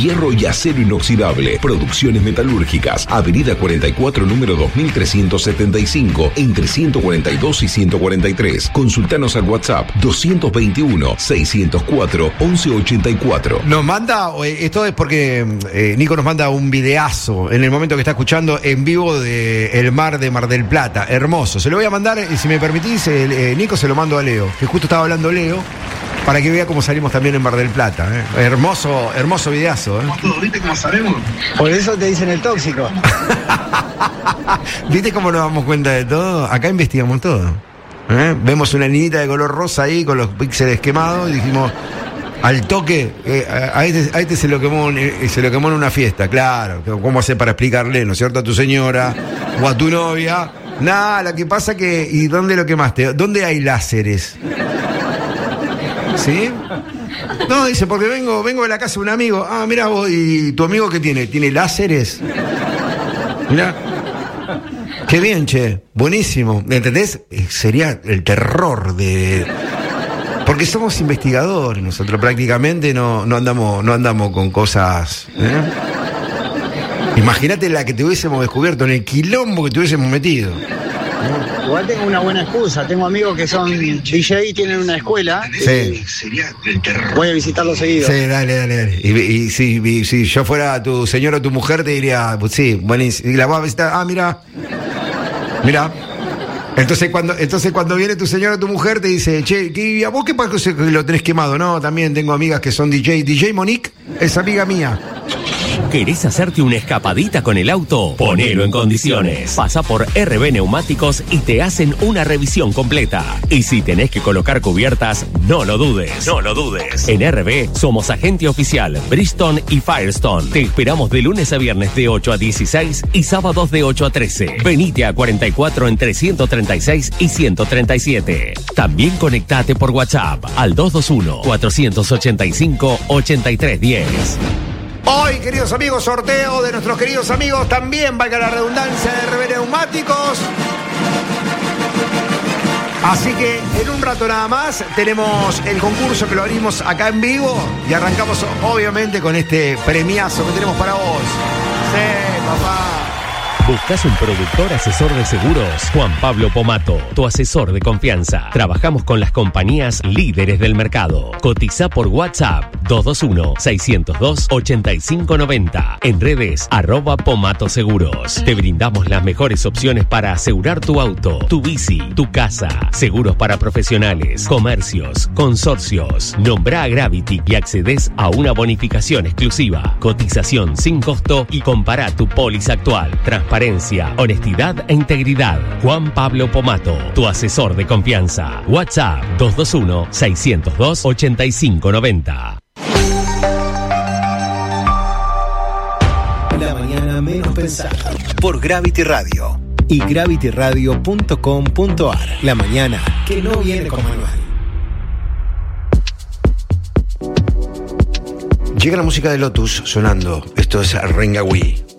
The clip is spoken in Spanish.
hierro y acero inoxidable. Producciones metalúrgicas. Avenida 44, número 2375, entre 142 y 143. Consultanos al WhatsApp 221-604-1184. Nos manda, esto es porque Nico nos manda un videazo en el momento que está escuchando en vivo de El Mar de Mar del Plata. Hermoso. Se lo voy a mandar, y si me permitís, Nico, se lo mando a Leo, que justo estaba hablando Leo, para que vea cómo salimos también en Mar del Plata. Hermoso videazo. ¿Viste cómo sabemos? Por eso te dicen el tóxico. ¿Viste cómo nos damos cuenta de todo? Acá investigamos todo. Vemos una niñita de color rosa ahí con los píxeles quemados y dijimos, al toque, a este se lo quemó en una fiesta. Claro, ¿cómo hacer para explicarle, no es cierto, a tu señora o a tu novia? Nada, lo que pasa que, ¿y dónde lo quemaste? ¿Dónde hay láseres? ¿Sí? No, dice, porque vengo de la casa de un amigo. Ah, mirá vos, ¿y tu amigo qué tiene? ¿Tiene láseres? Mirá. Qué bien, che. Buenísimo. ¿Entendés? Sería el terror de... Porque somos investigadores, nosotros prácticamente no andamos con cosas... Imagínate la que te hubiésemos descubierto, en el quilombo que te hubiésemos metido. Igual tengo una buena excusa. Tengo amigos que son DJ y tienen una escuela. Sí. Voy a visitarlo seguido. Sí, dale. Y si yo fuera tu señor o tu mujer, te diría, pues sí, buenísimo. Y la vas a visitar. Ah, mira. Entonces cuando viene tu señor o tu mujer, te dice, che, ¿a vos qué pasa que lo tenés quemado? No, también tengo amigas que son DJ. DJ Monique es amiga mía. ¿Querés hacerte una escapadita con el auto? Ponelo en condiciones. Pasa por RB Neumáticos y te hacen una revisión completa. Y si tenés que colocar cubiertas, no lo dudes. En RB somos agente oficial Bridgestone y Firestone. Te esperamos de lunes a viernes de 8 a 16 y sábados de 8 a 13. Venite a 44 entre 136 y 137. También conectate por WhatsApp al 221-485-8310. Hoy, queridos amigos, sorteo de nuestros queridos amigos, también, valga la redundancia, de RB Neumáticos. Así que en un rato nada más tenemos el concurso que lo abrimos acá en vivo y arrancamos obviamente con este premiazo que tenemos para vos. Sí, papá. ¿Buscas un productor asesor de seguros? Juan Pablo Pomato, tu asesor de confianza. Trabajamos con las compañías líderes del mercado. Cotiza por WhatsApp 221-602-8590. En redes @Pomato Seguros. Te brindamos las mejores opciones para asegurar tu auto, tu bici, tu casa. Seguros para profesionales, comercios, consorcios. Nombrá a Gravity y accedes a una bonificación exclusiva. Cotización sin costo y compará tu póliza actual. Transparencia, honestidad e integridad. Juan Pablo Pomato, tu asesor de confianza. WhatsApp 221-602-8590. La mañana menos pensada. Por Gravity Radio y gravityradio.com.ar. La mañana que no viene con manual. Llega la música de Lotus sonando. Esto es Rengawi.